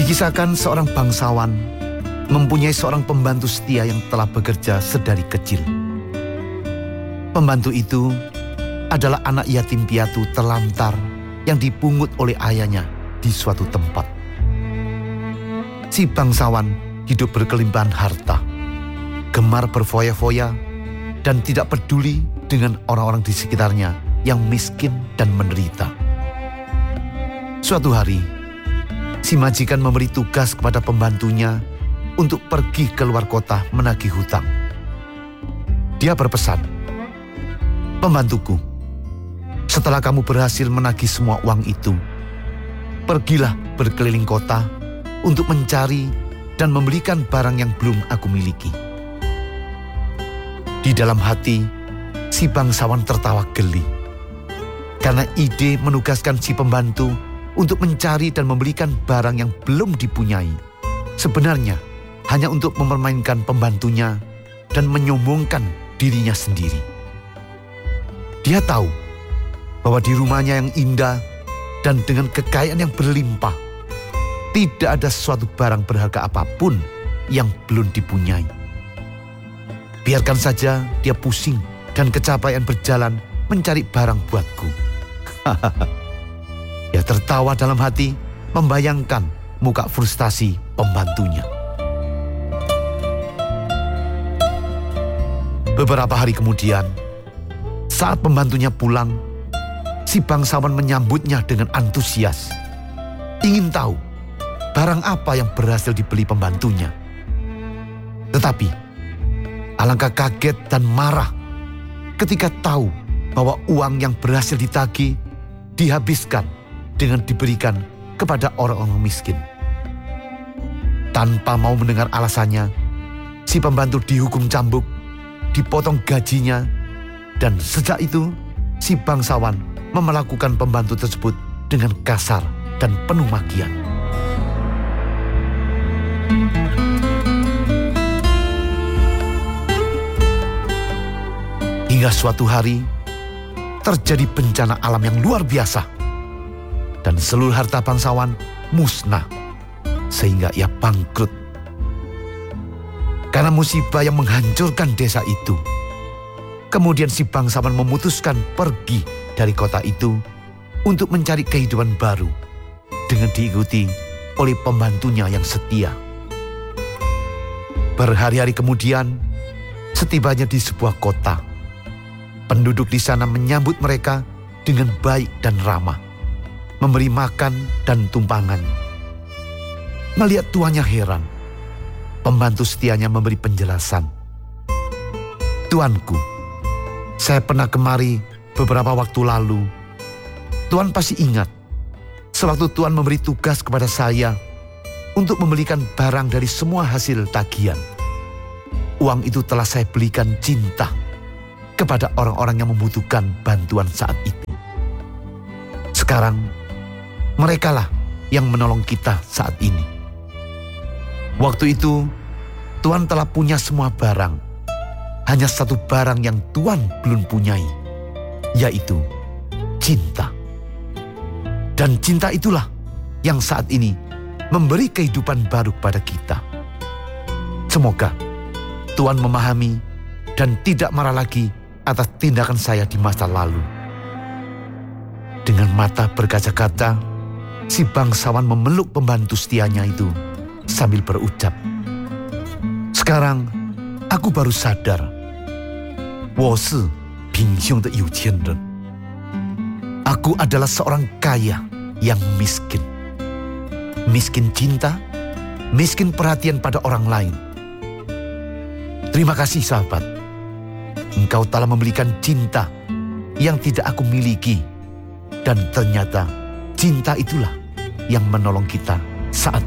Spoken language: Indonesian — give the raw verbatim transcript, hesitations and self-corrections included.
Dikisahkan seorang bangsawan mempunyai seorang pembantu setia yang telah bekerja sedari kecil. Pembantu itu adalah anak yatim piatu terlantar yang dipungut oleh ayahnya di suatu tempat. Si bangsawan hidup berkelimpahan harta, gemar berfoya-foya, dan tidak peduli dengan orang-orang di sekitarnya yang miskin dan menderita. Suatu hari, si majikan memberi tugas kepada pembantunya untuk pergi ke luar kota menagih hutang. Dia berpesan, "Pembantuku, setelah kamu berhasil menagih semua uang itu, pergilah berkeliling kota untuk mencari dan membelikan barang yang belum aku miliki." Di dalam hati, si bangsawan tertawa geli karena ide menugaskan si pembantu untuk mencari dan membelikan barang yang belum dipunyai sebenarnya hanya untuk mempermainkan pembantunya dan menyombongkan dirinya sendiri. Dia tahu bahwa di rumahnya yang indah dan dengan kekayaan yang berlimpah, tidak ada suatu barang berharga apapun yang belum dipunyai. Biarkan saja dia pusing dan kecapean berjalan mencari barang buatku. Dia tertawa dalam hati membayangkan muka frustasi pembantunya. Beberapa hari kemudian, saat pembantunya pulang, si bangsawan menyambutnya dengan antusias. Ingin tahu barang apa yang berhasil dibeli pembantunya. Tetapi alangkah kaget dan marah ketika tahu bahwa uang yang berhasil ditagih dihabiskan dengan diberikan kepada orang-orang miskin. Tanpa mau mendengar alasannya, si pembantu dihukum cambuk, dipotong gajinya, dan sejak itu si bangsawan memelakukan pembantu tersebut dengan kasar dan penuh makian. Hingga suatu hari terjadi bencana alam yang luar biasa dan seluruh harta bangsawan musnah sehingga ia bangkrut. Karena musibah yang menghancurkan desa itu, kemudian si bangsawan memutuskan pergi dari kota itu untuk mencari kehidupan baru dengan diikuti oleh pembantunya yang setia. Berhari-hari kemudian, setibanya di sebuah kota, penduduk di sana menyambut mereka dengan baik dan ramah, memberi makan dan tumpangan. Melihat tuannya heran, pembantu setianya memberi penjelasan. "Tuanku, saya pernah kemari beberapa waktu lalu. Tuan pasti ingat, sewaktu Tuan memberi tugas kepada saya untuk membelikan barang dari semua hasil tagihan. Uang itu telah saya belikan cinta kepada orang-orang yang membutuhkan bantuan saat itu. Sekarang, merekalah yang menolong kita saat ini. Waktu itu, Tuan telah punya semua barang. Hanya satu barang yang Tuan belum punyai, yaitu cinta. Dan cinta itulah yang saat ini memberi kehidupan baru pada kita. Semoga Tuan memahami dan tidak marah lagi atas tindakan saya di masa lalu." Dengan mata berkaca-kaca, si bangsawan memeluk pembantu setianya itu sambil berucap, "Sekarang aku baru sadar, 我是贫穷的有钱人. Aku adalah seorang kaya yang miskin. Miskin cinta, miskin perhatian pada orang lain. Terima kasih sahabat, engkau telah memberikan cinta yang tidak aku miliki. Dan ternyata cinta itulah yang menolong kita saat